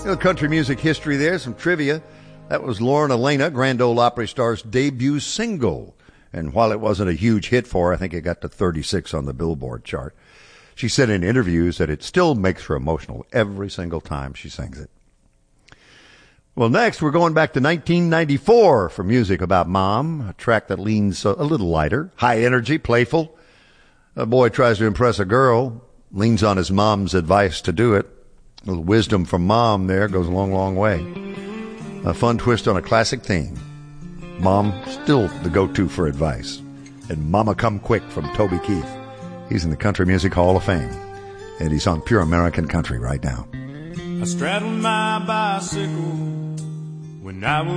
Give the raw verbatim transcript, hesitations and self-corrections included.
little country music history there, some trivia. That was Lauren Elena, Grand Ole Opry star's debut single. And while it wasn't a huge hit for her, I think it got to thirty-six on the Billboard chart. She said in interviews that it still makes her emotional every single time she sings it. Well, next, we're going back to nineteen ninety-four for music about Mom, a track that leans a little lighter, high energy, playful. A boy tries to impress a girl, leans on his mom's advice to do it. A little wisdom from Mom there goes a long, long way. A fun twist on a classic theme. Mom, still the go-to for advice. And Mama Come Quick from Toby Keith. He's in the Country Music Hall of Fame. And he's on Pure American Country right now. I straddled my bicycle when I was